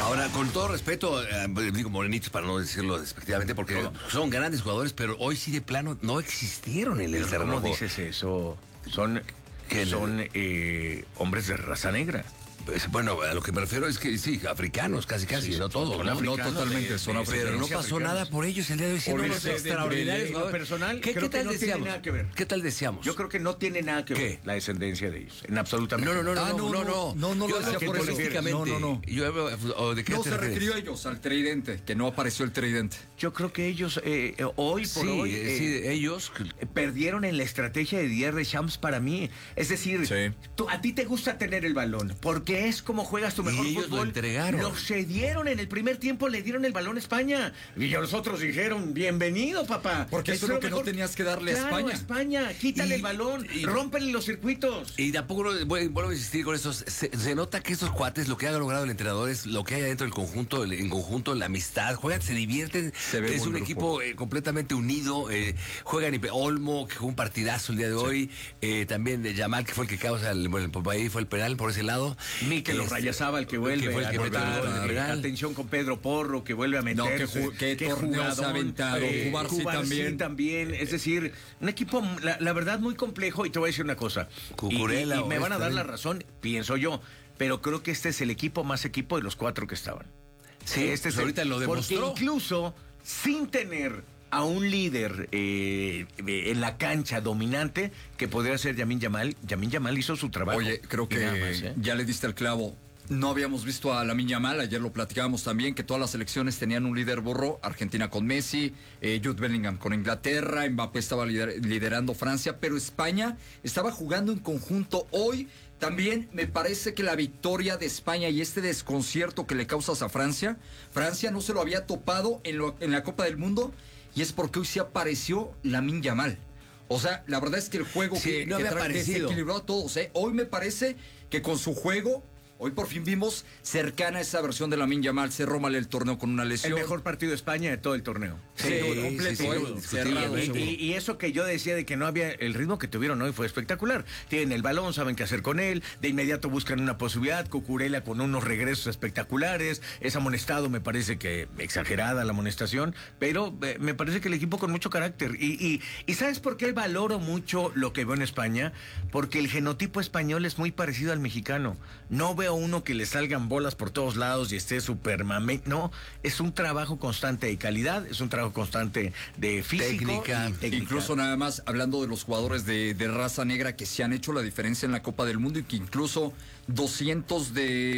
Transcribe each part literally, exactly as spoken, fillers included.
Ahora, con todo respeto, eh, digo morenitos para no decirlo despectivamente, porque no. son grandes jugadores, pero hoy sí de plano no existieron en el terreno. ¿Cómo dices eso? Son, son eh, hombres de raza negra. Pues, bueno, a lo que me refiero es que sí, africanos, casi casi, sí, no todos. No, no totalmente, de, son de, africanos. Pero no pasó africanos. nada por ellos el día de hoy, siendo unos extraordinarios. En lo personal, ¿Qué, creo ¿qué tal que no decíamos? tiene nada que ver. ¿Qué tal decíamos? Yo creo que no tiene nada que ver la descendencia de ellos, en absolutamente. No, no, no, ah, no, no, no, no, no, yo lo decía por futbolísticamente. No, no, no. Yo, o ¿de qué no te se refieres? refirió a ellos, al tridente, que no apareció el tridente. Yo creo que ellos eh, hoy por sí, hoy eh, sí, eh, ellos perdieron en la estrategia de Didier Deschamps para mí. Es decir, sí. tú, a ti te gusta tener el balón porque es como juegas tu mejor y ellos fútbol. Lo entregaron. Lo cedieron en el primer tiempo, le dieron el balón a España. Y los otros dijeron, bienvenido, papá. Porque eso es lo que mejor. no tenías que darle claro, a España. España, quítale y, el balón, y, rómpele los circuitos. Y tampoco no, vuelvo a insistir con eso. Se, se nota que estos cuates, lo que ha logrado el entrenador es lo que hay adentro del conjunto, el, en conjunto, la amistad. Juegan, se divierten. Se ve es un grupo. equipo eh, completamente unido. Eh, juegan y Olmo, que jugó un partidazo el día de sí. hoy. Eh, también de Yamal, que fue el que causa el, bueno, ahí fue el penal por ese lado. Mikel este, Orrayazaba, el que vuelve. Que fue el que metió el gol. Atención con Pedro Porro, que vuelve a meterse. No, que, que torneo se ha aventado. Eh, Cubarsí también. también. Es decir, un equipo, la, la verdad, muy complejo. Y te voy a decir una cosa. Cucurella. Y, y, y me van a dar la razón, pienso yo. Pero creo que este es el equipo más equipo de los cuatro que estaban. Sí, este es ahorita el, lo demostró. Porque incluso, sin tener a un líder eh, en la cancha dominante, que podría ser Lamine Yamal, Lamine Yamal hizo su trabajo. Oye, creo que más, ¿eh? ya le diste el clavo. No habíamos visto a Lamine Yamal, ayer lo platicábamos también, que todas las selecciones tenían un líder burro, Argentina con Messi, eh, Jude Bellingham con Inglaterra, Mbappé estaba lider liderando Francia, pero España estaba jugando en conjunto. Hoy también me parece que la victoria de España y este desconcierto que le causas a Francia, Francia no se lo había topado en, lo, en la Copa del Mundo, y es porque hoy sí apareció Lamine Yamal. O sea, la verdad es que el juego sí, que, no que, había que se equilibró a todos, ¿eh? Hoy me parece que con su juego... Hoy por fin vimos cercana a esa versión de Lamine Yamal. Cerró mal el torneo con una lesión. El mejor partido de España de todo el torneo. Sí, sí, completo, sí, sí, sí, cerrado. Y, y, y eso que yo decía de que no había, el ritmo que tuvieron hoy fue espectacular. Tienen el balón, saben qué hacer con él, de inmediato buscan una posibilidad. Cucurella con unos regresos espectaculares. Es amonestado, me parece que exagerada la amonestación, pero eh, me parece que el equipo con mucho carácter. Y, y, y ¿sabes por qué valoro mucho lo que veo en España? Porque el genotipo español es muy parecido al mexicano. No veo a uno que le salgan bolas por todos lados y esté súper mame. No, es un trabajo constante de calidad, es un trabajo constante de físico. Técnica. Y técnica. Incluso nada más, hablando de los jugadores de, de raza negra que se han hecho la diferencia en la Copa del Mundo y que incluso doscientos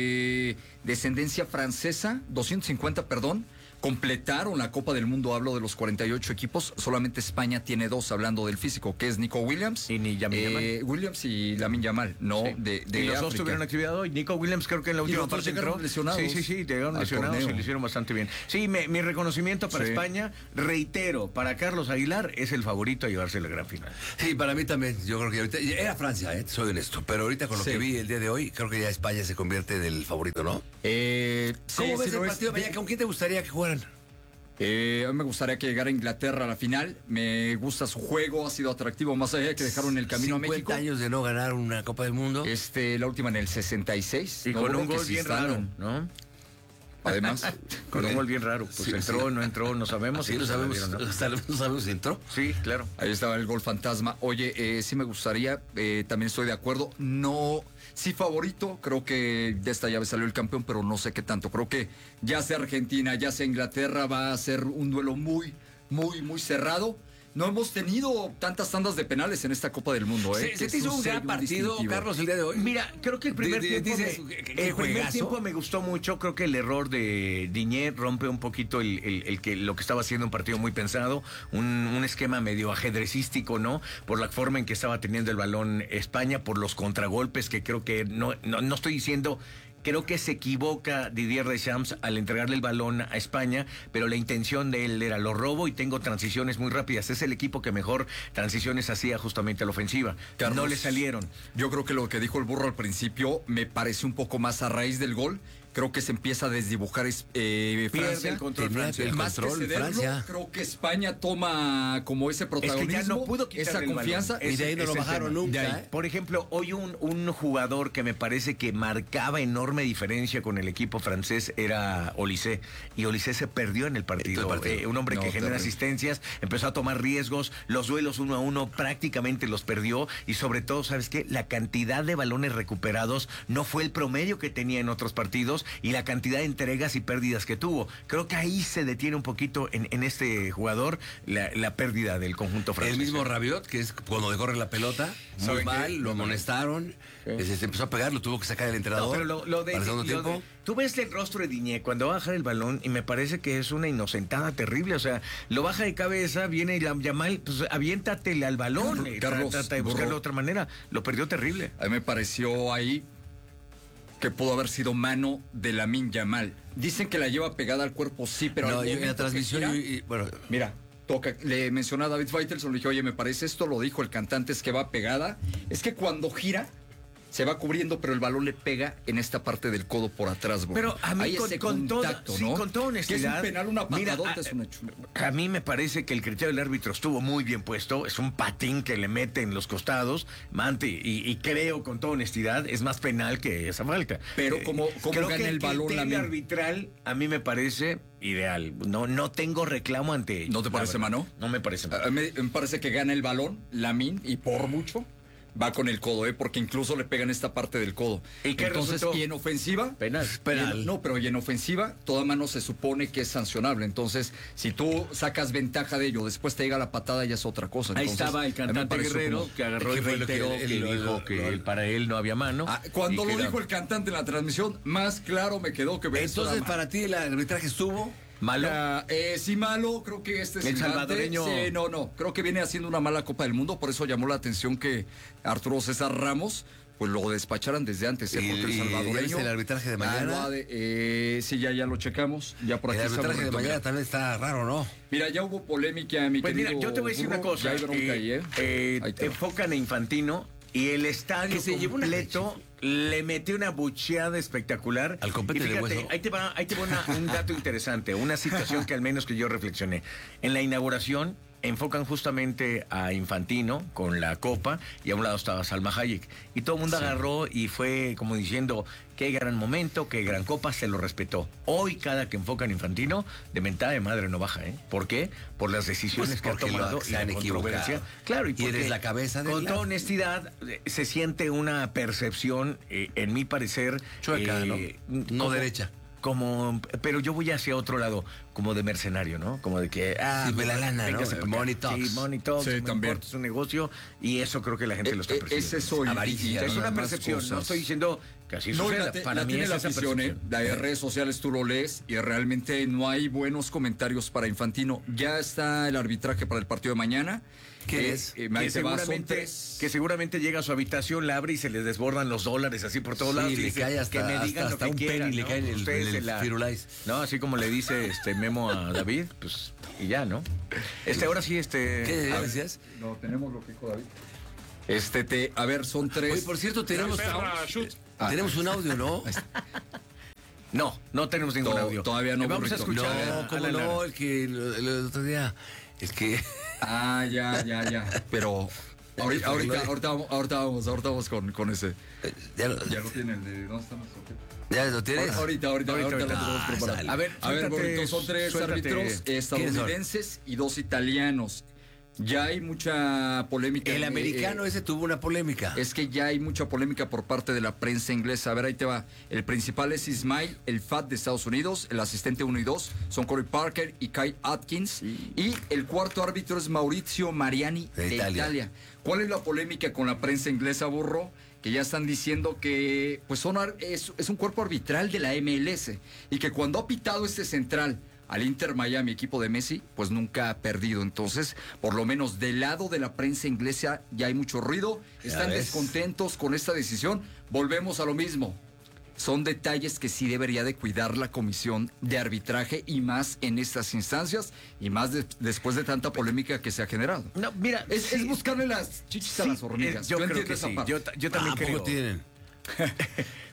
de descendencia francesa, doscientos cincuenta, perdón, completaron la Copa del Mundo. Hablo de los cuarenta y ocho equipos, solamente España tiene dos, hablando del físico, que es Nico Williams y ni Lamine Yamal. Eh, Williams y Lamine Yamal, no, sí. de, de y los África. dos tuvieron actividad hoy. Nico Williams creo que en la última parte entró. Lesionados. Sí, sí, sí, llegaron lesionados y lo hicieron bastante bien. Sí, me, mi reconocimiento para sí. España, reitero, para Carlos Aguilar, es el favorito a llevarse la gran final. Sí, para mí también, yo creo que ahorita, era Francia, eh, soy honesto, pero ahorita con lo sí. que vi el día de hoy, creo que ya España se convierte en el favorito, ¿no? Eh, ¿Cómo sí, ves sí el partido? Es... ¿Con quién te gustaría que jugaran? Eh, a mí me gustaría que llegara a Inglaterra a la final. Me gusta su juego, ha sido atractivo, más allá de que dejaron el camino a México. cincuenta años de no ganar una Copa del Mundo. Este, la última en el sesenta y seis. Y no, con un gol bien raro, ¿no? Además, con un gol bien raro. Pues sí, entró, sí. no entró, no sabemos. Sí, no sabemos, ¿no? no sabemos si entró. Sí, claro. Ahí estaba el gol fantasma. Oye, eh, sí me gustaría, eh, también estoy de acuerdo. No, sí favorito, creo que de esta llave salió el campeón, pero no sé qué tanto. Creo que ya sea Argentina, ya sea Inglaterra, va a ser un duelo muy, muy, muy cerrado. No hemos tenido tantas tandas de penales en esta Copa del Mundo, ¿eh? Se, se te hizo un gran partido, Carlos, el día de hoy. Mira, creo que el primer de, de, tiempo dices, me, ¿qué, qué el primer tiempo me gustó mucho. Creo que el error de Diñé rompe un poquito el, el, el que lo que estaba haciendo un partido muy pensado, un, un esquema medio ajedrecístico, ¿no? Por la forma en que estaba teniendo el balón España, por los contragolpes que creo que no, no, no estoy diciendo. Creo que se equivoca Didier Deschamps al entregarle el balón a España, pero la intención de él era lo robo y tengo transiciones muy rápidas. Es el equipo que mejor transiciones hacía justamente a la ofensiva. Carlos, no le salieron. Yo creo que lo que dijo el burro al principio me parece un poco más a raíz del gol. creo que se empieza a desdibujar eh, Pierde Francia. el control, Tenía Francia. el Más que control, cederlo, Francia. creo que España toma como ese protagonismo, ya no pudo quitarle esa el balón. confianza. Y de ahí no Ese lo es el bajaron tema. nunca. De ahí. ¿eh? Por ejemplo, hoy un, un jugador que me parece que marcaba enorme diferencia con el equipo francés era Olise. Y Olise se perdió en el partido. El partido. Eh, un hombre No, que genera terrible. asistencias, empezó a tomar riesgos, los duelos uno a uno prácticamente los perdió. Y sobre todo, ¿sabes qué? La cantidad de balones recuperados no fue el promedio que tenía en otros partidos y la cantidad de entregas y pérdidas que tuvo. Creo que ahí se detiene un poquito en, en este jugador la, la pérdida del conjunto francés. El mismo Rabiot, que es cuando le corre la pelota, muy ¿Saben mal, qué? lo amonestaron, se, se empezó a pegar, lo tuvo que sacar el entrenador. No, pero lo, lo de, para el segundo lo tiempo. de- tú ves el rostro de Diñé cuando va a bajar el balón y me parece que es una inocentada terrible. O sea, lo baja de cabeza, viene la Yamal, pues aviéntatele al balón. Carlos, eh, tra- trata de buscarlo Burro. de otra manera. Lo perdió terrible. A mí me pareció ahí que pudo haber sido mano de Lamine Yamal. Dicen que la lleva pegada al cuerpo, sí, pero No, al yo en la momento que transmisión, gira- yo- y- bueno, Mira, toca, le mencioné a David Faitelson, le dije, oye, me parece esto, lo dijo el cantante, es que va pegada. Es que cuando gira, se va cubriendo, pero el balón le pega en esta parte del codo por atrás, bro. Pero a mí Hay con, ese con toda, contacto, sí, ¿no? con toda Que es honestidad. un penal, una mira, patadota, a, es un hecho. a mí me parece que el criterio del árbitro estuvo muy bien puesto. Es un patín que le mete en los costados, Mante, y, y creo con toda honestidad es más penal que esa falta. Pero Eh, ¿cómo- cómo creo gana que el balón criterio Lamine? arbitral a mí me parece ideal. No, no tengo reclamo ante ello. ¿No te la parece, verdad. mano? No me parece mal. A mí me parece que gana el balón, Lamine, y por mucho va con el codo, ¿eh? Porque incluso le pegan esta parte del codo. ¿Y qué Entonces, resultó? y en ofensiva, Penal. y en- no, pero y en ofensiva, toda mano se supone que es sancionable. Entonces, si tú sacas ventaja de ello, después te llega la patada, ya es otra cosa. Ahí Entonces, estaba el a mí me cantante pareció Guerrero como- que agarró ¿Qué y fue lo que reiteró él- que él- dijo lo- que lo- él- para él no había mano. Ah, cuando y lo que era- dijo el cantante en la transmisión, más claro me quedó que eso entonces era ma- para ti el arbitraje estuvo. malo. Ah, eh, sí, malo, creo que este El silbante- salvadoreño- Sí, no, no, creo que viene haciendo una mala Copa del Mundo, por eso llamó la atención que Arturo César Ramos pues lo despacharan desde antes, ¿eh? Y- Porque el y- ¿ya salvadoreño... viste el arbitraje de Ah, mañana? lo ha de- eh, sí, ya, ya lo checamos, ya por El aquí arbitraje estamos de mañana retomando. también está raro, ¿no? Mira, ya hubo polémica, mi Pues mira, querido yo te voy a decir Burro, una cosa. ya hay bronca eh, ahí, ¿eh? eh, Ahí te va. enfocan a Infantino y el estadio Que se llevó una completo le metió una bucheada espectacular. Al compete Y de fíjate, hueso. ahí te va, ahí te va una- un dato interesante, una situación que al menos que yo reflexioné. En la inauguración enfocan justamente a Infantino con la copa y a un lado estaba Salma Hayek. Y todo el mundo agarró y fue como diciendo, qué gran momento, qué gran copa, se lo respetó. Hoy cada que enfocan a Infantino, de mentada de madre no baja, ¿eh? ¿Por qué? Por las decisiones Pues que ha porque lo- tomado se y la han controversia. equivocado. Claro, y, Y porque eres la cabeza del con toda lado. honestidad eh, se siente una percepción, eh, en mi parecer... Chueca, eh, ¿no? No como- derecha. Como, pero yo voy hacia otro lado, como de mercenario, ¿no? Como de que, ah, Sí, ve la lana, ¿no? véngase pa' acá. Money talks. Sí, money talks, Sí, me también. importa, es un negocio, y eso creo que la gente Eh, lo está eh, percibiendo. es eso, y- Avaricia, y- Es y una más percepción, no cosas. estoy diciendo que así No, y suceda. la, te- Para la mí tiene es la esa afición, ¿eh? percepción. La de redes sociales tú lo lees y realmente no hay buenos comentarios para Infantino. Ya está el arbitraje para el partido de mañana. ¿Qué Eh, es? eh, Que ahí te va, son seguramente, tres. que seguramente llega a su habitación, la abre y se les desbordan los dólares así por todos Sí, lados. y le dice, cae hasta- que me digan hasta- lo hasta que un quieran, penny le ¿no? cae en el- Ustedes en el se la- Firulais. No, así como le dice este Memo a David, pues, y ya, ¿no? Este, ahora sí, este... ¿Qué a ver, decías? No, tenemos lo que dijo David. Este, te, a ver, son tres. Oye, por cierto, tenemos, Ah. tenemos un audio, ¿no? No, no tenemos ningún To- audio. todavía no, Eh, Vamos a burrito. escuchar. a- No, a cómo la Lara. no, el que el, el otro día, el que... Ah, ya, ya, ya. Pero ahorita, ahorita, ahorita, vamos- ahorita vamos, ahorita vamos con, con ese. ya, lo, Ya lo tiene el de ¿dónde estamos? ¿Ya lo tienes? Ahorita, ahorita, ahorita, Ahorita, lo ahorita. tenemos Ah, preparado. sale. A ver, A ver, suéltate, Burrito, son tres suéltate. árbitros estadounidenses y dos italianos. Ya hay mucha polémica. El eh, americano eh, ese tuvo una polémica. Es que ya hay mucha polémica por parte de la prensa inglesa. A ver, ahí te va. El principal es Ismail, el F A T de Estados Unidos. El asistente uno y dos son Corey Parker y Kai Atkins. Y el cuarto árbitro es Maurizio Mariani De de, Italia. Italia. ¿Cuál es la polémica con la prensa inglesa, Burro? Que ya están diciendo que pues son ar- es, es un cuerpo arbitral de la M L S y que cuando ha pitado este central al Inter Miami, equipo de Messi, pues nunca ha perdido. Entonces, por lo menos del lado de la prensa inglesa ya hay mucho ruido, están ves. descontentos con esta decisión. Volvemos a lo mismo. Son detalles que sí debería de cuidar la comisión de arbitraje y más en estas instancias y más de- después de tanta polémica que se ha generado. No, mira, Es, sí, es buscarle las chichis a sí, las hormigas. eh, yo creo entiendo que esa sí. parte. Yo, ta- yo también ¿A poco creo. tienen?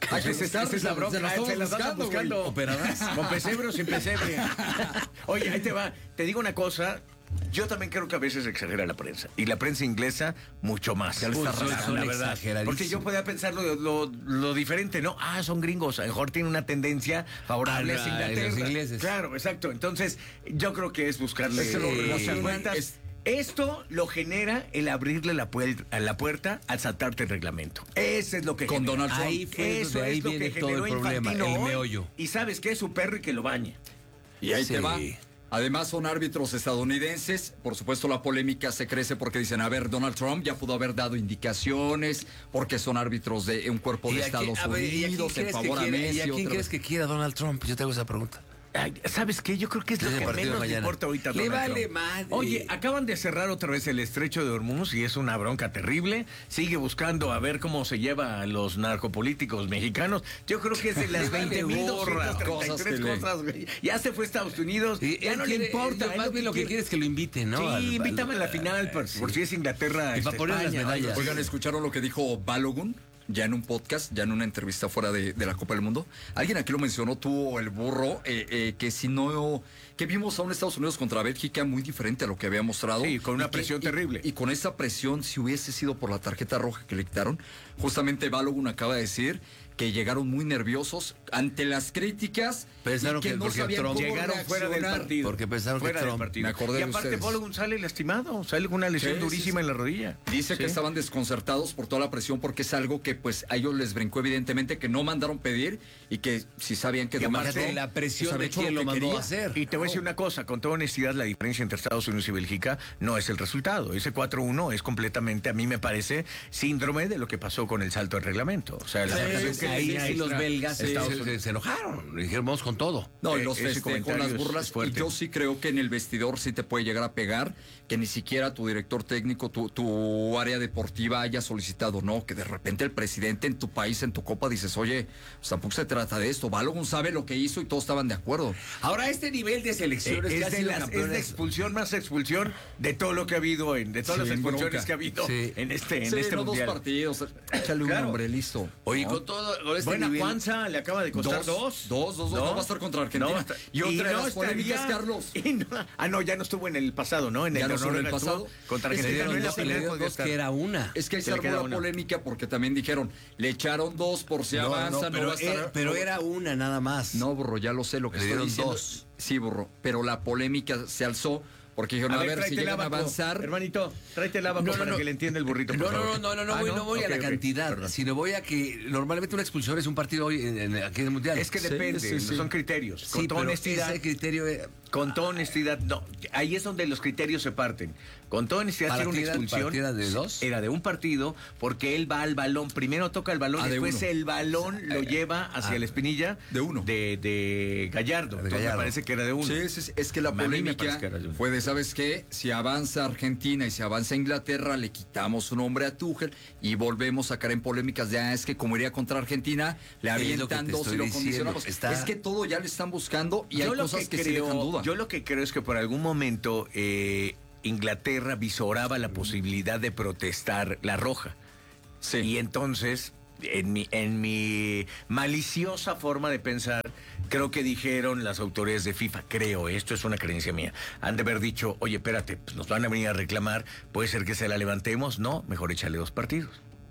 Pues esa, es, esa es la bronca, se, se las andan buscando. Operadas. Con pesebre o sin pesebre. Oye, ahí te va. Te digo una cosa. Yo también creo que a veces exagera la prensa. Y la prensa inglesa, mucho más. Ya le está rasgando, la verdad. Porque yo podía pensar lo, lo, lo diferente, ¿no? Ah, son gringos. A lo mejor tienen una tendencia favorable a Inglaterra. Los ingleses. Claro, exacto. Entonces, yo creo que es buscarle es eh, las cuentas. Es, Esto lo genera el abrirle la, puer a la puerta al saltarte el reglamento. Ese es lo que Con genera. Donald Trump. Ahí fue Eso ahí es lo viene que todo generó el problema, Infantino el hoy. meollo. Y sabes qué, es su perro y que lo bañe. Y ahí Sí. te va. Además son árbitros estadounidenses, por supuesto la polémica se crece porque dicen, a ver, Donald Trump ya pudo haber dado indicaciones, porque son árbitros de un cuerpo de Estados a ver, Unidos, en favor a Messi. ¿Y a quién otra crees vez. que quiera Donald Trump? Yo te hago esa pregunta. Ay, ¿sabes qué? Yo creo que es lo Ese que partido menos le mañana. importa ahorita a Le Donald vale Trump. madre. Oye, acaban de cerrar otra vez el estrecho de Hormuz y es una bronca terrible. Sigue buscando a ver cómo se lleva a los narcopolíticos mexicanos. Yo creo que es de las Le vale veinte mil gorra, doscientas treinta y tres cosas que le- cosas, güey. Ya se fue a Estados Unidos, Y ya él no quiere- le importa. yo es más bien lo que quiere. quiere es que lo inviten, ¿no? Sí, Al- invítame a la al- final, por, sí. por si es Inglaterra. Y para este, poner las España, medallas. algo así. Oigan, ¿escucharon lo que dijo Balogun? Ya en un podcast, ya en una entrevista fuera de, de la Copa del Mundo. Alguien aquí lo mencionó, tú, el burro, eh, eh, que si no... Que vimos a un Estados Unidos contra Bélgica muy diferente a lo que había mostrado. Sí, con una Y que- presión y- terrible. Y, con esa presión, si hubiese sido por la tarjeta roja que le quitaron, justamente Balogun acaba de decir que llegaron muy nerviosos ante las críticas. Pensaron y que, que no porque sabían Trump- cómo Llegaron fuera del reaccionar. partido. Porque pensaron que fuera del Trump- partido. Me acordé y de aparte, ustedes. Balogun sale lastimado, sale con una lesión Sí, durísima sí, sí. en la rodilla. Dice Sí. que estaban desconcertados por toda la presión porque es algo que pues a ellos les brincó evidentemente, que no mandaron pedir y que si sabían que Y Donald aparte, Trump, la presión pues, había de hecho quién lo que mandó quería. a hacer. Y te voy a decir una cosa, con toda honestidad, la diferencia entre Estados Unidos y Bélgica no es el resultado. Ese cuatro uno es completamente, a mí me parece, síndrome de lo que pasó con el salto del reglamento. O sea, la Sí, marcación sí, que Ahí tenía sí los extra belgas se, Estados se- Unidos. se enojaron. Dijeron, vamos con todo. No, y Eh, los ese festejos, comentario las es- burlas. es fuerte. Y yo sí creo que en el vestidor sí te puede llegar a pegar, que ni siquiera tu director técnico, tu, tu área deportiva haya solicitado, no, que de repente el presidente en tu país, en tu copa, dices, oye, pues tampoco se trata de esto. Balogun sabe lo que hizo y todos estaban de acuerdo. Ahora, este nivel de Eh, selecciones que es, ha de sido las- es campeones- de expulsión más expulsión de todo lo que ha habido, en, de todas Sí, las expulsiones bronca. que ha habido Sí. en este, en Sí, este no dos mundial. partidos. Échale un Claro. hombre, listo. Oye, ¿no? con todo con este Buena nivel... Juanza le acaba de costar Dos, dos. dos, dos, dos, no va a estar contra Argentina. va a estar- Y otra de las estaría- polémicas, Carlos. y no- ah, no, ya no estuvo en el pasado, ¿no? En Ya el no estuvo en el Noruega estuvo pasado. Contra Es que Le Argentina. dieron no en la dos, le final dieron podía dos estar. que era una. Es que ahí Se se le armó queda la una. polémica porque también dijeron, le echaron dos por si No, no, avanza, no, pero, va a estar... eh, pero era una nada más. No, burro, ya lo sé lo que Le estoy dieron diciendo. dos. Sí, burro, pero la polémica se alzó porque dijeron, a, ver, tráete si el llegan a abaco. avanzar... Hermanito, tráete el abaco No, no, para no. que le entienda el burrito, por No, no, favor. no, no, no, no, Ah, voy, no voy Ok, a la ok. cantidad, Perdón. sino voy a que normalmente una expulsión es un partido hoy en, en- aquí en el Mundial. Es que Sí, depende, sí, sí. son criterios. Sí, Con toda pero honestidad, ese criterio... eh, con toda honestidad, no. Ahí es donde los criterios se parten. Con toda honestidad, ¿Para tiene una ti era- expulsión. para ti era de dos? Era de un partido, porque él va al balón. Primero toca el balón, Ah, de después uno. el balón lo lleva hacia ah, la espinilla. de uno. De, de Gallardo. De Entonces Gallardo. me parece que era de uno. Sí, sí, sí, es que la A mí me polémica parece que era de uno. fue de, ¿sabes qué? Si avanza Argentina y si avanza Inglaterra, le quitamos un nombre a Tuchel y volvemos a caer en polémicas de, ah, es que como iría contra Argentina, le Es lo que avientan te dos estoy y lo diciendo, condicionamos. está- Es que todo ya le están buscando y Yo hay lo cosas que, que se creo, dejan duda. Yo lo que creo es que por algún momento eh, Inglaterra visoraba la posibilidad de protestar la roja. Sí. Y entonces, en mi, en mi maliciosa forma de pensar, creo que dijeron las autoridades de FIFA, creo, esto es una creencia mía, han de haber dicho, oye, espérate, pues nos van a venir a reclamar, puede ser que se la levantemos, no, mejor échale dos partidos.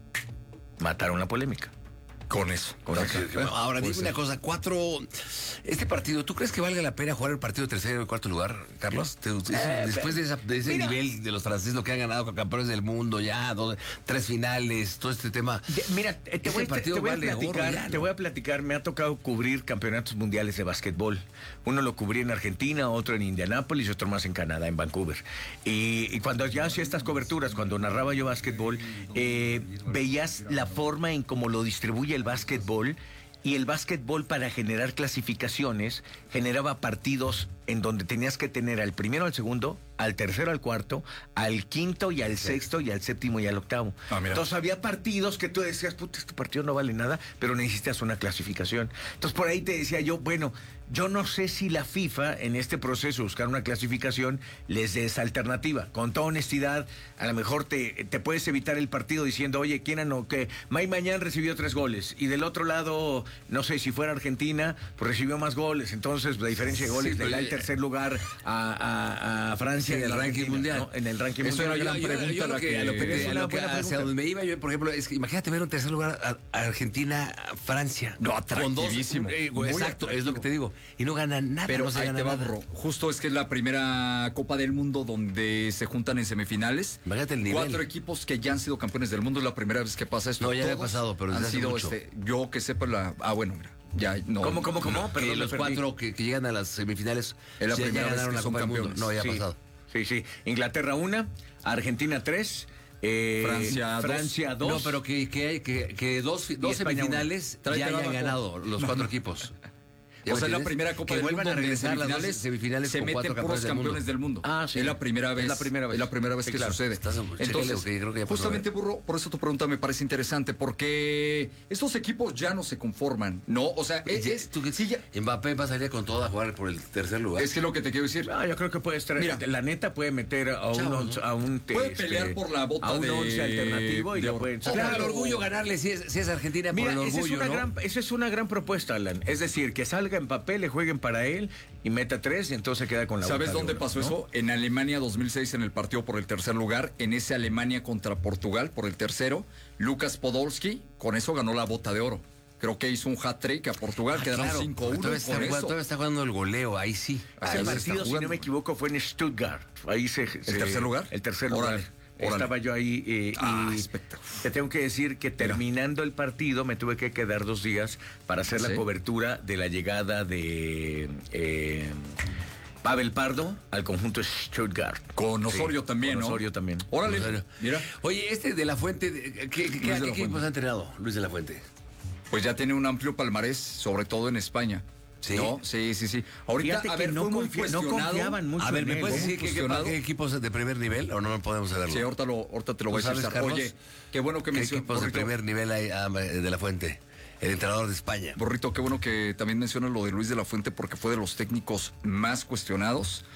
Mataron la polémica. Con eso. Con eso. Bueno, ahora Puede dime una ser. cosa, cuatro, este partido, ¿tú crees que valga la pena jugar el partido de tercero y cuarto lugar, Carlos? Te- eso- después de, esa- de ese mira. nivel de los franceses, lo que han ganado con campeones del mundo ya, dos- tres finales, todo este tema. De- mira, eh, te Ese voy, te- partido te voy a vale platicar, oro ya, te ¿no? voy a platicar, me ha tocado cubrir campeonatos mundiales de básquetbol. Uno lo cubrí en Argentina, otro en Indianápolis y otro más en Canadá, en Vancouver. Y, y cuando ya hacía estas coberturas, cuando narraba yo básquetbol, eh, veías la forma en cómo lo distribuye el básquetbol. Y el básquetbol, para generar clasificaciones, generaba partidos en donde tenías que tener al primero, al segundo, al tercero, al cuarto, al quinto y al sí. sexto y al séptimo y al octavo. Ah, entonces había partidos que tú decías, puta, este partido no vale nada, pero necesitas una clasificación. Entonces por ahí te decía yo, bueno, yo no sé si la FIFA en este proceso buscar una clasificación les dé esa alternativa. Con toda honestidad, a lo mejor te, te puedes evitar el partido diciendo, oye, ¿quién no? Que May Mañán recibió tres goles y del otro lado, no sé, si fuera Argentina, pues recibió más goles. Entonces la diferencia de goles sí, le da el tercer lugar a, a, a Francia sí, en el ranking mundial. ¿no? En el ranking Eso mundial. Eso era una gran pregunta. Yo, yo, yo lo que, a lo que, a lo que hacia donde me iba yo, por ejemplo, es que imagínate ver un tercer lugar a, a Argentina, a Francia. No, atractivísimo. Con dos, eh, exacto, atractivo. Es lo que te digo. Y no ganan nada. Pero no se ahí gana te va, nada. Bro. Justo es que es la primera Copa del Mundo donde se juntan en semifinales. Imagínate el nivel. Cuatro equipos que ya han sido campeones del mundo. Es la primera vez que pasa esto. No, ya había pasado, pero desde han sido hace mucho. Este, yo que sepa la. Ah, bueno, mira. Ya, no, ¿Cómo, cómo, cómo? No, pero los cuatro que, que llegan a las semifinales es la ya primera ganaron vez la que son Copa del Mundo. campeones. No, ya ha sí, pasado. Sí, sí. Inglaterra una, Argentina tres. Eh, Francia, Francia dos. No, pero que, que, que, que dos, dos semifinales ya hayan ganado los cuatro equipos. O sea, es la primera Copa que del Mundo vuelvan a regresar las las semifinales se con meten cuatro puros campeones, campeones del mundo. del mundo. Ah, sí. Es la primera vez. Es la primera vez. Es la primera vez sí, que claro. sucede. Estás, Entonces, que creo que justamente, Burro, por eso tu pregunta me parece interesante, porque estos equipos ya no se conforman, ¿no? O sea, es, es ¿Tú, sí, ya, Mbappé va a salir con todo a jugar por el tercer lugar. Es que es lo que te quiero decir. Ah, yo creo que puede estar. Mira, la neta puede meter a un, chavo, once, a un puede este, pelear por la bota a un de, once alternativo y de, lo pueden Claro, sacar. el orgullo ganarle si es, si es Argentina. Mira, por el esa, orgullo, es una ¿no? gran, esa es una gran propuesta, Alan. Es decir, que salga en papel, le jueguen para él y meta tres y entonces queda con la ¿Sabes bota dónde de oro, pasó ¿no? eso? En Alemania dos mil seis, en el partido por el tercer lugar. En ese Alemania contra Portugal por el tercero. Lucas Podolski, con eso ganó la bota de oro. Creo que hizo un hat-trick a Portugal, Ah, quedaron claro, cinco uno todavía, con está, eso. todavía está jugando el goleo, ahí sí. Ese Ahí partido, está si no me equivoco, fue en Stuttgart. Ahí se, ¿El se- tercer lugar? El tercer Órale, lugar. órale. Estaba yo ahí eh, Ah, y espectacular. te tengo que decir que terminando el partido me tuve que quedar dos días para hacer ¿Sí? la cobertura de la llegada de eh, Pavel Pardo al conjunto Stuttgart. Con Osorio Sí, también, con ¿no? Osorio también. Órale, Osorio. mira. Oye, este de la Fuente, ¿qué, qué, Luis qué, de la qué equipos Fuente. ha entrenado Luis de la Fuente? Pues ya tiene un amplio palmarés, sobre todo en España. ¿Sí? ¿No? Sí, sí, sí. Ahorita, Fíjate a que ver, no, fue muy confía- no cuestionado. confiaban mucho A ver, en ¿me él, puedes ¿no? decir qué, qué, cuestionado. qué equipos de primer nivel o no podemos saberlo? Sí, ahorita, lo, ahorita te lo ¿Tú voy a sabes, decir. Carlos? Oye, qué bueno que ¿Qué mencionas. equipos de primer nivel hay ah, de la Fuente? El entrenador de España. Borrito, qué bueno que también mencionas lo de Luis de la Fuente porque fue de los técnicos más cuestionados.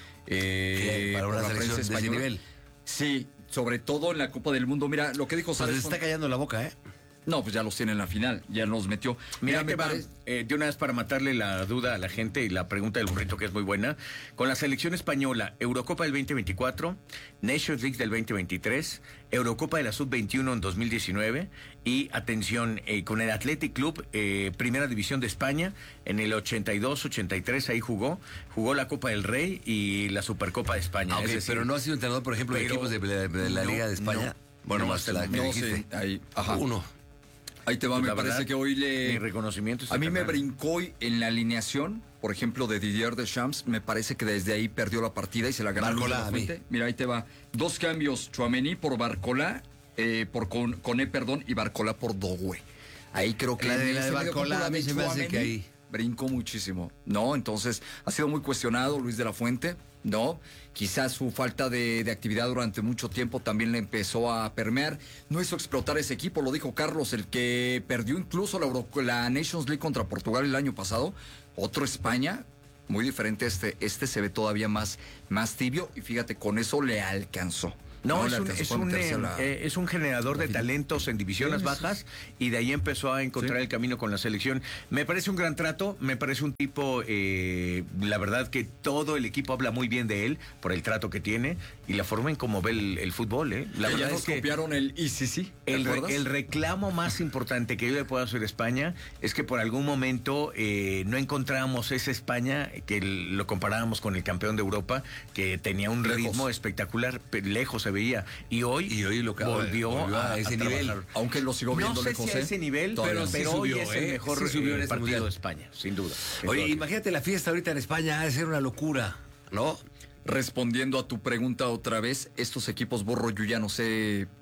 Eh, ¿Qué? Para por una la selección prensa de ese española. nivel. Sí, sobre todo en la Copa del Mundo. Mira, lo que dijo Pues Sárez les está Font- callando la boca, ¿eh? No, pues ya los tiene en la final, ya los metió. Mira, Mira, te me va, parece. eh, de una vez para matarle la duda a la gente y la pregunta del burrito que es muy buena. Con la selección española, Eurocopa del veinte veinticuatro, Nations League del veinte veintitrés, Eurocopa de la sub veintiuno en dos mil diecinueve y, atención, eh, con el Athletic Club, eh, Primera División de España, en el ochenta y dos ochenta y tres ahí jugó, jugó la Copa del Rey y la Supercopa de España. Ah, ok, es decir, pero no ha sido entrenador, por ejemplo, de pero equipos de, de- de la no, Liga de España. no. Bueno, No, más la que No dijiste. sé, ahí, ajá. Uno. Ahí te va, Pues me la parece verdad, que hoy mi le... reconocimiento es A mí me carnal. brincó hoy en la alineación, por ejemplo, de Didier Deschamps. Me parece que desde ahí perdió la partida y se la ganó Luis de la Barcola, a mí. Fuente. Mira, ahí te va. Dos cambios, Tchouaméni por Barcola, eh, por con, Coné, perdón, y Barcola por Dogue. Ahí creo que... La de- en la de ese Barcola, mediocampo, la a mí de se me hace que Tchouaméni ahí. brincó muchísimo, ¿no? Entonces, ha sido muy cuestionado Luis de la Fuente, ¿no? Quizás su falta de, de actividad durante mucho tiempo también le empezó a permear. No hizo explotar ese equipo, lo dijo Carlos, el que perdió incluso la, Euro- la Nations League contra Portugal el año pasado. Otro España, muy diferente a este. Este se ve todavía más, más tibio y fíjate, con eso le alcanzó. No, Le es, un, alcanzó es, para un, meterse a eh, la- eh, es un generador de talentos en divisiones Sí, sí, bajas y de ahí empezó a encontrar Sí. el camino con la selección. Me parece un gran trato, me parece un tipo, eh, la verdad que todo el equipo habla muy bien de él por el trato que tiene y la forma en cómo ve el, el fútbol. ¿eh? La Que ya verdad nos es que copiaron el I C C, ¿te el, re- acuerdas? el reclamo más importante que yo le puedo hacer a España es que por algún momento eh, no encontrábamos esa España que el- lo comparábamos con el campeón de Europa, que tenía un Lejos. ritmo espectacular, pero lejos se veía. Y hoy, Y hoy lo que- volvió, volvió a a, ese a nivel. trabajar. Aunque lo sigo viendo No sé lejos, si a ¿eh? ese nivel, Todavía pero, no. pero Sí hoy subió, es ¿eh? el mejor Sí subió en eh, este partido mundial. de España, sin duda. sin Oye, duda. imagínate la fiesta ahorita en España, ha de ser una locura, ¿no? Respondiendo a tu pregunta otra vez, estos equipos, Borro, yo ya no sé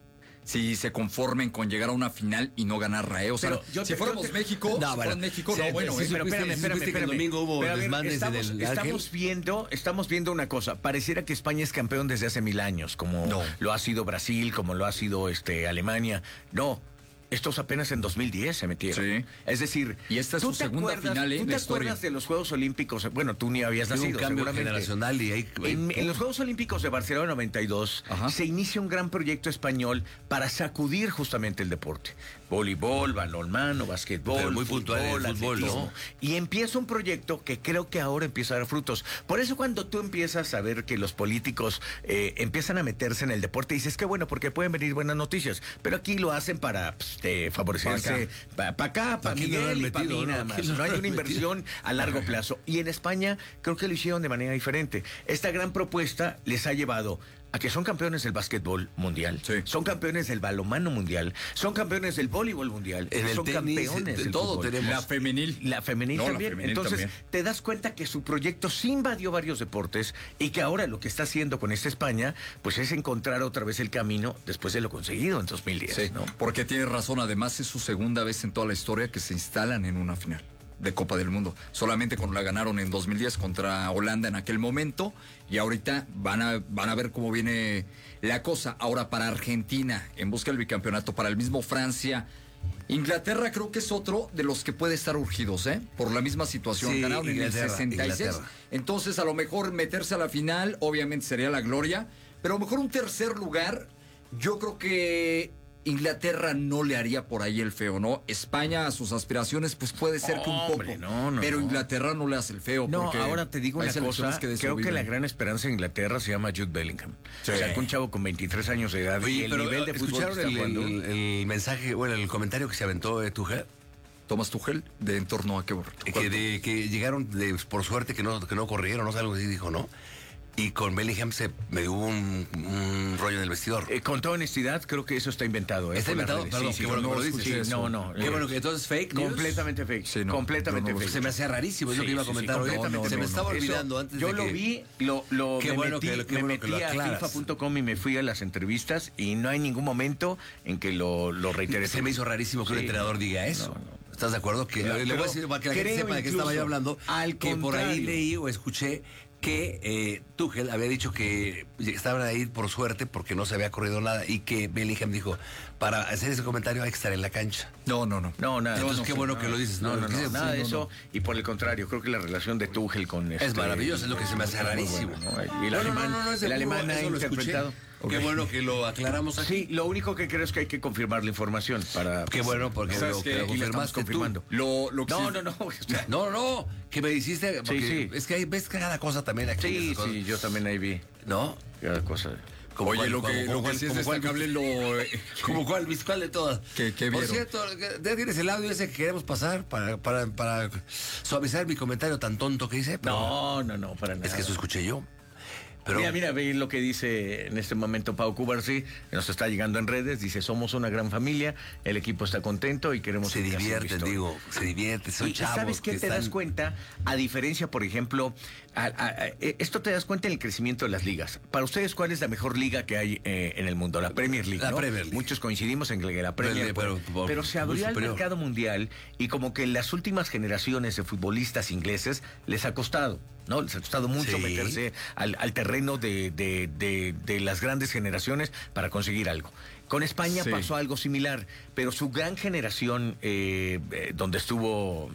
si se conformen con llegar a una final y no ganarla, ¿eh? O sea, yo si te, fuéramos te, México, no, si bueno, México, sí, no, bueno, sí, ¿eh? pero espérame, espérame, espérame. El domingo hubo desmanes estamos, del estamos viendo, estamos viendo una cosa. Pareciera que España es campeón desde hace mil años, como no. lo ha sido Brasil, como lo ha sido este Alemania. No. Estos apenas en dos mil diez se metieron. Sí. Es decir, y esta es su segunda final, ¿eh? ¿Tú te acuerdas de los Juegos Olímpicos? Bueno, tú ni habías nacido, un cambio seguramente. generacional y ahí, en, en los Juegos Olímpicos de Barcelona noventa y dos Ajá. se inicia un gran proyecto español para sacudir justamente el deporte. Voleibol, balonmano, basquetbol, pero muy puntual fútbol, el fútbol, ¿no? Y empieza un proyecto que creo que ahora empieza a dar frutos. Por eso cuando tú empiezas a ver que los políticos eh, empiezan a meterse en el deporte, dices que bueno, porque pueden venir buenas noticias, pero aquí lo hacen para pues, eh, favorecerse para pa acá, para Miguel y para mí nada más. No hay una inversión a largo plazo. Y en España creo que lo hicieron de manera diferente. Esta gran propuesta les ha llevado a que son campeones del básquetbol mundial, sí. son campeones del balonmano mundial, son campeones del voleibol mundial, en son el tenis, campeones de del todo fútbol. tenemos. La femenil. La femenil, no, también. La femenil Entonces, también. Te das cuenta que su proyecto sí invadió varios deportes y que ahora lo que está haciendo con esta España, pues es encontrar otra vez el camino después de lo conseguido en dos mil diez. Sí, ¿no? Porque tiene razón, además es su segunda vez en toda la historia que se instalan en una final de Copa del Mundo. Solamente cuando la ganaron en dos mil diez contra Holanda en aquel momento, y ahorita van a, van a ver cómo viene la cosa. Ahora para Argentina, en busca del bicampeonato, para el mismo Francia, Inglaterra creo que es otro de los que puede estar urgidos, ¿eh? Por la misma situación. Sí, ganaron en el sesenta y seis. Inglaterra. Entonces, a lo mejor meterse a la final, obviamente sería la gloria, pero a lo mejor un tercer lugar, yo creo que Inglaterra no le haría por ahí el feo, ¿no? España, a sus aspiraciones, pues puede ser que un poco. Hombre, no, no, pero no. Inglaterra no le hace el feo. No, porque ahora te digo una cosa. Que creo que la gran esperanza de Inglaterra se llama Jude Bellingham. Sí. O sea, que un chavo con veintitrés años de edad. Oye, y el pero nivel de fútbol ¿escucharon que está el, jugando? el, el mensaje, bueno, el comentario que se aventó de Tuchel? Thomas Tuchel, de en torno a qué borro. Que, de, que llegaron, de, por suerte, que no, que no corrieron, no sé, algo así dijo, ¿no? Y con Bellingham se me hubo un, un rollo en el vestidor. Eh, con toda honestidad, creo que eso está inventado. ¿eh? ¿Está inventado? Perdón, sí, qué sí, bueno no, que lo dices. Sí, no, no. Qué bueno que entonces fake news. Completamente fake. Sí, no, completamente no, fake. Se me hacía rarísimo, es sí, lo que iba a comentar sí, hoy. No, no, se me no, estaba no. olvidando Eso, antes yo de que... Yo lo vi, lo, lo qué me bueno metí, que, qué me bueno metí a FIFA punto com y me fui a las entrevistas y no hay ningún momento en que lo, lo reiteré. Se me hizo rarísimo que un entrenador diga eso. No, no. ¿Estás de acuerdo? Que claro, le voy a decir para que la gente sepa de qué estaba yo hablando. Al que por ahí leí o escuché que eh, Tuchel había dicho que estaban ahí por suerte porque no se había corrido nada y que Bellingham dijo, para hacer ese comentario hay que estar en la cancha. No, no, no. No, nada. Entonces no, qué no, bueno no, que lo dices. No, no, no, no nada de sí, eso. No, no. Y por el contrario, creo que la relación de Tuchel con es este, maravilloso, es lo que se me hace rarísimo. Bueno, ¿no? Y el no, alemán, no, no, no, el alemán ha interpretado. Okay. Qué bueno que lo aclaramos aquí. Sí, lo único que creo es que hay que confirmar la información para. Qué bueno, porque lo, que lo confirmaste confirmando. Lo, lo no, no, no, no, no, que me dijiste. Sí, sí. Es que hay, ves cada cosa también aquí. Sí, sí, yo también ahí vi. ¿No? Cada cosa. Como Oye, cual, lo que, como, lo que sí es destacable lo... Como cuál, cuál de todas. ¿Qué, qué Por cierto, ya tienes el audio ese que queremos pasar para, para, para suavizar mi comentario tan tonto que hice. Pero no, no, no, para nada. Es que eso escuché yo. Pero... Mira, mira, ve lo que dice en este momento Pau Cubarsí, que nos está llegando en redes, dice, somos una gran familia, el equipo está contento y queremos... Se divierten, digo, se divierten, son y, chavos. ¿Sabes qué? Que te están... das cuenta, a diferencia, por ejemplo, a, a, a, esto te das cuenta en el crecimiento de las ligas. Para ustedes, ¿cuál es la mejor liga que hay eh, en el mundo? La Premier League, La ¿no? Premier League. Muchos coincidimos en que la Premier, pero, pero, pero se abrió al mercado mundial y como que las últimas generaciones de futbolistas ingleses les ha costado. ¿No? Les ha costado mucho sí. meterse al, al terreno de, de, de, de las grandes generaciones para conseguir algo. Con España sí. pasó algo similar, pero su gran generación, eh, eh, donde estuvo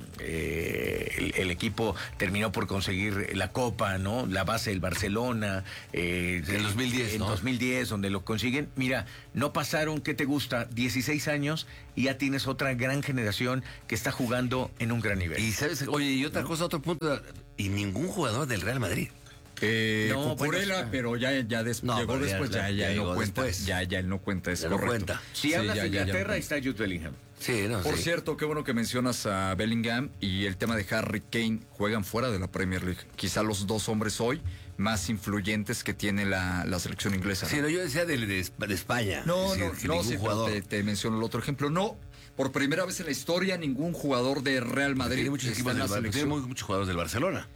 eh, el, el equipo, terminó por conseguir la Copa, ¿no? La base del Barcelona. Eh, en dos mil diez, En ¿no? dos mil diez, donde lo consiguen. Mira, no pasaron, ¿qué te gusta? dieciséis años y ya tienes otra gran generación que está jugando en un gran nivel. Y sabes, oye, y otra cosa, otro punto, y ningún jugador del Real Madrid. Eh, no, Cucurella, bueno, pero ya, ya des no, llegó después, ya, ya, ya, ya no cuenta. Después. Ya, ya él no cuenta, es ya correcto. No cuenta. Si sí, hablas de Inglaterra, está Jude Bellingham. Sí, no, Por sí. cierto, qué bueno que mencionas a Bellingham y el tema de Harry Kane. Juegan fuera de la Premier League. Quizá los dos hombres hoy más influyentes que tiene la, la selección inglesa. Sí, no, yo decía de, de, de España. No, decir, no, que no, ningún sí, jugador. Te, te menciono el otro ejemplo. No, por primera vez en la historia, ningún jugador de Real Madrid. Tiene muchos equipos del Barcelona. Tiene muchos jugadores del Barcelona.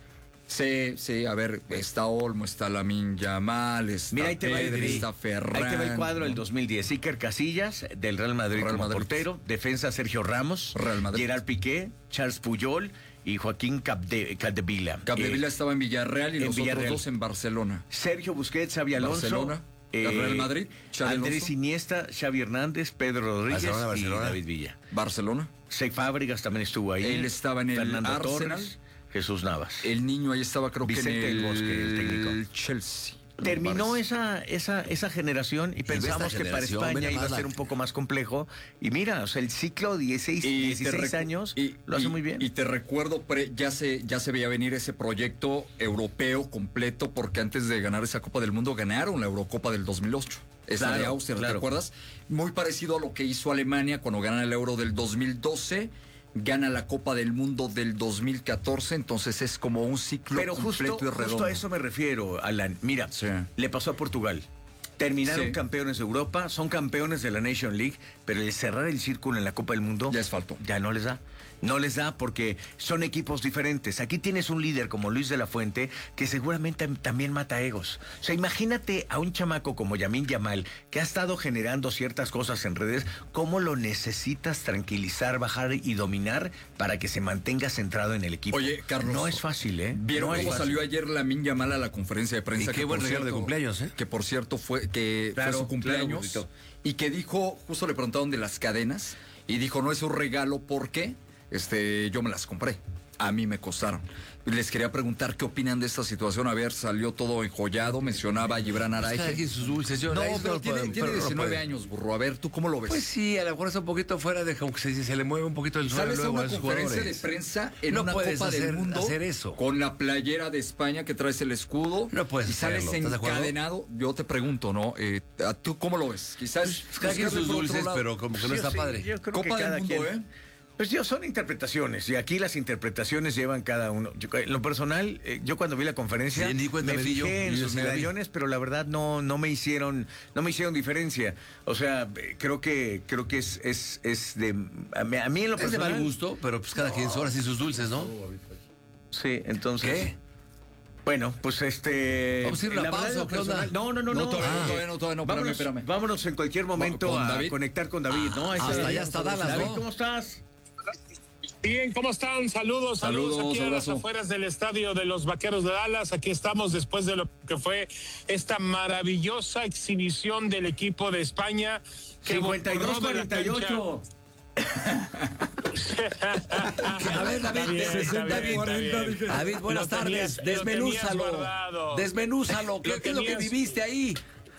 Sí, sí, a ver, está Olmo, está Lamine Yamal, está Mira, ahí te va, Pedri, está Ferran. Ahí te va el cuadro del dos mil diez. Iker Casillas, del Real Madrid Real como Madrid. portero. Defensa Sergio Ramos. Real Madrid. Gerard Piqué, Charles Puyol y Joaquín Capde- Capdevila. Capdevila Eh, estaba en Villarreal y en los Villarreal. otros dos en Barcelona. Sergio Busquets, Xavi Alonso. Barcelona, Real Madrid, Xavi Andrés Alonso. Iniesta, Xavi Hernández, Pedro Rodríguez Barcelona, Barcelona. y David Villa. Barcelona. Sey Fábregas también estuvo ahí. Él estaba en el Fernando Arsenal. Torres, Jesús Navas. El niño ahí estaba, creo Vicente que en del el, Bosque, el técnico. Chelsea. Terminó me esa, esa, esa generación y ve pensamos esta que para generación, España ve iba a nada más ser la- un poco más complejo. Y mira, o sea, el ciclo dieciséis, Y te dieciséis recu- años y- lo hace y- muy bien. Y te recuerdo, pre- ya se, ya se veía venir ese proyecto europeo completo, porque antes de ganar esa Copa del Mundo ganaron la Eurocopa del dos mil ocho. Esa Claro, de Austria, ¿te claro. acuerdas? Muy parecido a lo que hizo Alemania cuando gana el Euro del dos mil doce, gana la Copa del Mundo del dos mil catorce, entonces es como un ciclo Pero completo justo, y redondo. justo a eso me refiero, Alan. Mira, Sí. le pasó a Portugal. Terminaron Sí. campeones de Europa, son campeones de la Nation League, pero el cerrar el círculo en la Copa del Mundo Ya es falto. ya no les da. No les da porque son equipos diferentes. Aquí tienes un líder como Luis de la Fuente que seguramente también mata egos. O sea, imagínate a un chamaco como Lamine Yamal que ha estado generando ciertas cosas en redes, cómo lo necesitas tranquilizar, bajar y dominar para que se mantenga centrado en el equipo. Oye, Carlos, no es fácil, ¿eh? ¿Vieron No es cómo fácil. salió ayer Lamine Yamal a la conferencia de prensa? Y qué que, buen por regalo de cierto, cumpleaños, ¿eh? Que por cierto fue, que Claro, fue su cumpleaños. claro, burrito. Y que dijo, justo le preguntaron de las cadenas, y dijo, no es un regalo porque este, yo me las compré. A mí me costaron. Y les quería preguntar qué opinan de esta situación. A ver, salió todo enjollado, mencionaba a Gibran Pues cada Araige. quien sus dulces. Yo, No, ahí pero no tiene, puedo- tiene pero no diecinueve puede. años, burro. A ver, ¿tú cómo lo ves? Pues sí, a lo mejor está un poquito fuera de como que se, se le mueve un poquito el suelo Sales a luego a una esos conferencia de jugadores. prensa en No una puedes Copa hacer- del Mundo hacer eso. con la playera de España que traes el escudo No puedes y sales hacerlo, ¿estás de acuerdo? encadenado. Yo te pregunto, ¿no? Eh, ¿a ¿Tú cómo lo ves? Quizás Pues cada quien buscarle sus por otro dulces, lado. pero como que no Yo está sí, padre. yo creo Copa que cada del Mundo, quien- ¿eh? Pues yo, son interpretaciones, y aquí las interpretaciones llevan cada uno. Yo, en lo personal, eh, yo cuando vi la conferencia Sí, ni cuenta me me di yo, fijé en y yo sus sí la vi. medallones, pero la verdad no, no me hicieron, no me hicieron diferencia. O sea, eh, creo que, creo que es, es, es de a mí, a mí en lo Es de personal. mal gusto, pero pues cada quien ahora sí sus dulces, ¿no? Sí, entonces. ¿Qué? Bueno, pues este. ¿Vamos a ir a la la verdad, pausa en lo o qué onda? personal- No, no, no, No, no. todavía no, Ah. todavía no, todavía no, espérame, Vámonos, espérame. vámonos en cualquier momento ¿Con a David? conectar con David, ¿no? Ahí está hasta David. allá está Dallas, David, ¿no? ¿cómo estás? Bien, ¿cómo están? Saludos, saludos, Saludos, aquí a las abrazo. afueras del estadio de los Vaqueros de Dallas. Aquí estamos después de lo que fue esta maravillosa exhibición del equipo de España. que cincuenta y dos borró de la cuarenta y ocho. A ver, David, Está bien, está sesenta, bien, cuarenta, está bien. dije. David, buenas Lo tenías- tardes. lo tenías Desmenúzalo. guardado. Desmenúzalo. ¿Qué, Lo qué es lo que tenías- viviste ahí?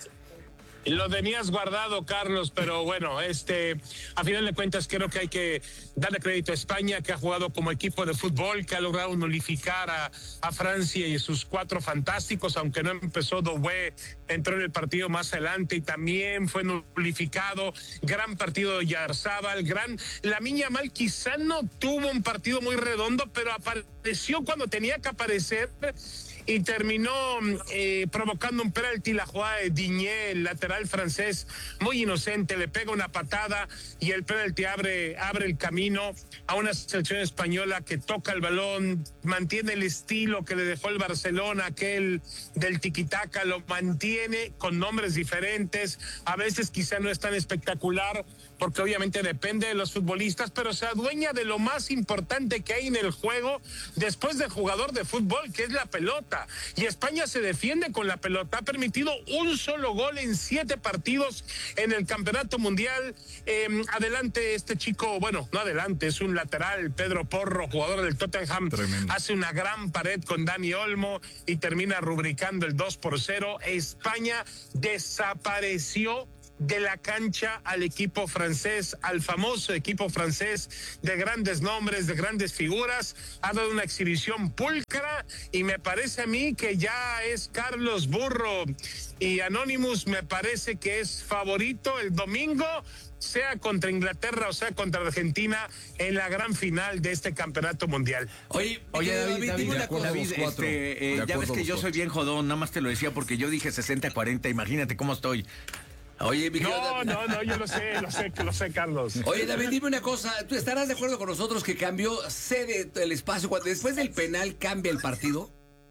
Lo tenías guardado, Carlos, pero bueno, este, a final de cuentas creo que hay que darle crédito a España, que ha jugado como equipo de fútbol, que ha logrado nulificar a, a Francia y sus cuatro fantásticos, aunque no empezó Doué, entró en el partido más adelante y también fue nulificado. Gran partido de Yarzábal, gran... Lamine Yamal quizá no tuvo un partido muy redondo, pero apareció cuando tenía que aparecer y terminó eh, provocando un penalti. La jugada de Digne, el lateral francés, muy inocente, le pega una patada y el penalti abre, abre el camino a una selección española que toca el balón, mantiene el estilo que le dejó el Barcelona, aquel del tiquitaca, lo mantiene con nombres diferentes, a veces quizá no es tan espectacular, porque obviamente depende de los futbolistas, pero se adueña de lo más importante que hay en el juego después de jugador de fútbol, que es la pelota. Y España se defiende con la pelota. Ha permitido un solo gol en siete partidos en el Campeonato Mundial. Eh, adelante este chico, bueno, no adelante, es un lateral, Pedro Porro, jugador del Tottenham. Tremendo. Hace una gran pared con Dani Olmo y termina rubricando el dos por cero. España desapareció de la cancha al equipo francés, al famoso equipo francés de grandes nombres, de grandes figuras. Ha dado una exhibición pulcra y me parece a mí que ya es Carlos Burro y Anonymous, me parece que es favorito el domingo, sea contra Inglaterra o sea contra Argentina, en la gran final de este campeonato mundial. Oye, Oye, David, David, dime de una acuerdo, cosa. David, los cuatro. este, eh, De ya acuerdo ves que los yo soy cuatro. bien jodón, nada más te lo decía porque yo dije sesenta cuarenta, imagínate cómo estoy. Oye, mi querido No, David. no, no, yo lo sé, lo sé, lo sé, Carlos. Oye, David, dime una cosa. ¿Tú estarás de acuerdo con nosotros que cambió sede el espacio cuando después del penal cambia el partido?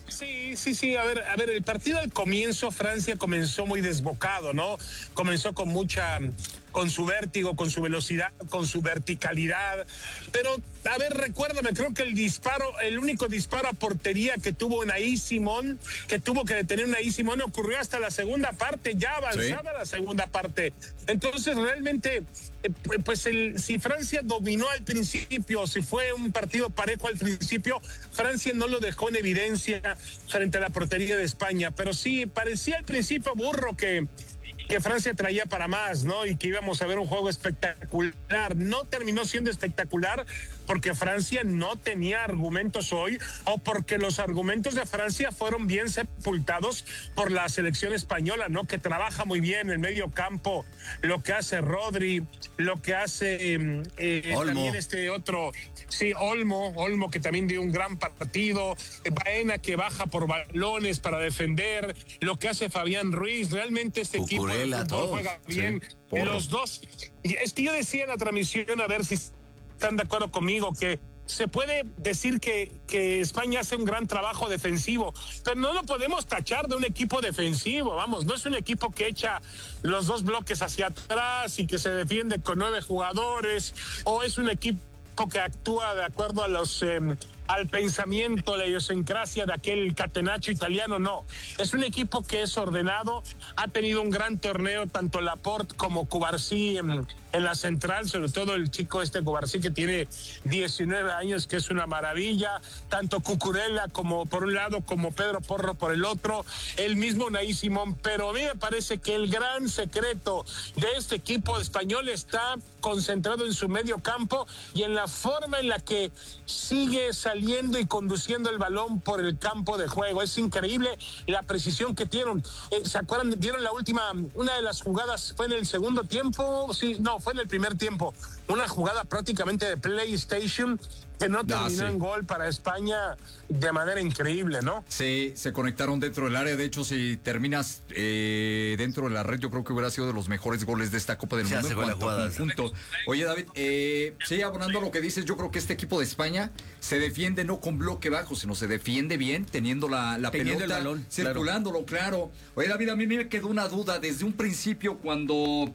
Sí, sí, sí, a ver, a ver, el partido al comienzo, Francia comenzó muy desbocado, ¿no? Comenzó con mucha, con su vértigo, con su velocidad, con su verticalidad, pero, a ver, recuérdame, creo que el disparo, el único disparo a portería que tuvo Unai Simón, que tuvo que detener Unai Simón, ocurrió hasta la segunda parte, ya avanzaba ¿Sí? la segunda parte. Entonces, realmente, eh, pues, el, si Francia dominó al principio, si fue un partido parejo al principio, Francia no lo dejó en evidencia frente a la portería de España, pero sí, parecía al principio burro que, que Francia traía para más, ¿no? Y que íbamos a ver un juego espectacular. No terminó siendo espectacular porque Francia no tenía argumentos hoy o porque los argumentos de Francia fueron bien sepultados por la selección española, ¿no? Que trabaja muy bien en el medio campo, lo que hace Rodri, lo que hace eh, también este otro, sí, Olmo, Olmo que también dio un gran partido, Baena que baja por balones para defender, lo que hace Fabián Ruiz, realmente este Cucurella, equipo de fútbol juega bien, sí, los dos. Es que yo decía en la transmisión, a ver si están de acuerdo conmigo, que se puede decir que, que España hace un gran trabajo defensivo, pero no lo podemos tachar de un equipo defensivo, vamos, no es un equipo que echa los dos bloques hacia atrás y que se defiende con nueve jugadores, o es un equipo que actúa de acuerdo a los... Eh, al pensamiento, la idiosincrasia de aquel catenaccio italiano, no. Es un equipo que es ordenado, ha tenido un gran torneo, tanto Laporte como Cubarsí en, en la central, sobre todo el chico este Cubarsí que tiene diecinueve años, que es una maravilla, tanto Cucurella como por un lado, como Pedro Porro por el otro, el mismo Unai Simón, pero a mí me parece que el gran secreto de este equipo español está concentrado en su medio campo y en la forma en la que sigue saliendo y conduciendo el balón por el campo de juego. Es increíble la precisión que tienen. Eh, ¿Se acuerdan? ¿Vieron la última? Una de las jugadas fue en el segundo tiempo. Sí, no, fue en el primer tiempo. Una jugada prácticamente de PlayStation que no terminó ah, sí. en gol para España de manera increíble, ¿no? Sí, se conectaron dentro del área. De hecho, si terminas eh, dentro de la red, yo creo que hubiera sido de los mejores goles de esta Copa del Mundo. En cuanto a conjunto. Oye, David, eh, sí, abonando lo que dices, yo creo que este equipo de España se defiende no con bloque bajo, sino se defiende bien, teniendo la, la teniendo pelota, el balón, circulándolo, claro. claro. Oye, David, a mí me quedó una duda desde un principio cuando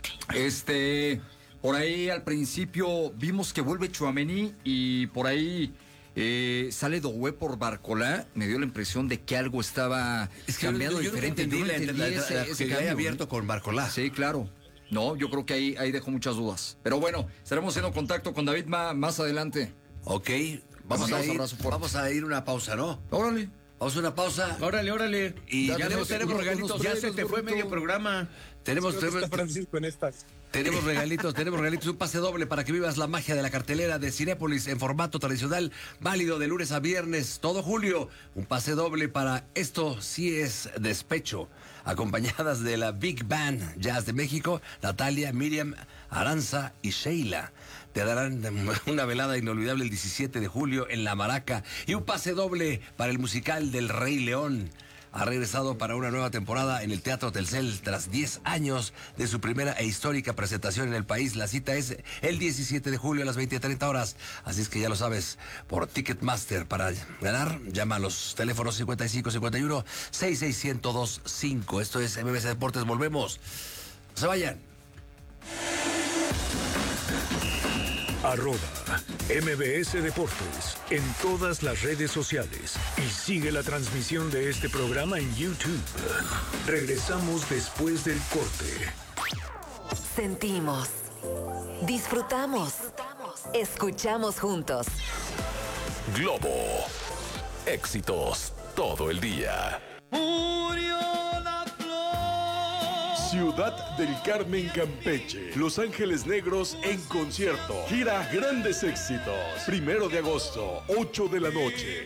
este... Por ahí al principio vimos que vuelve Tchouaméni y por ahí eh, sale Doué por Barcolá. Me dio la impresión de que algo estaba es que cambiando yo, yo diferente. No entendí, yo no entendí ese, ese que haya abierto con Barcolá. Sí, claro. No, yo creo que ahí, ahí dejó muchas dudas. Pero bueno, estaremos haciendo contacto con David más, más adelante. Ok, vamos a, ir, vamos a ir una pausa, ¿no? Órale. Vamos a una pausa. Órale, órale. Y ya, ya tenemos, tenemos regalitos. Ya se te fue medio programa. Tenemos, tenemos, Francisco en estas. tenemos regalitos, tenemos regalitos, un pase doble para que vivas la magia de la cartelera de Cinépolis en formato tradicional, válido de lunes a viernes, todo julio. Un pase doble para Esto sí es despecho, acompañadas de la Big Band Jazz de México, Natalia, Miriam, Aranza y Sheila. Te darán una velada inolvidable el diecisiete de julio en La Maraca y un pase doble para el musical del Rey León. Ha regresado para una nueva temporada en el Teatro Telcel tras diez años de su primera e histórica presentación en el país. La cita es el diecisiete de julio a las veinte treinta horas. Así es que ya lo sabes, por Ticketmaster. Para ganar, llama a los teléfonos cincuenta y cinco cincuenta y uno sesenta y seis ciento veinticinco. Esto es M B C Deportes. Volvemos. No se vayan. Arroba M B S Deportes en todas las redes sociales y sigue la transmisión de este programa en YouTube. Regresamos después del corte. Sentimos, disfrutamos, escuchamos juntos. Globo, éxitos todo el día. Ciudad del Carmen, Campeche. Los Ángeles Negros en concierto. Gira Grandes Éxitos. Primero de agosto, ocho de la noche.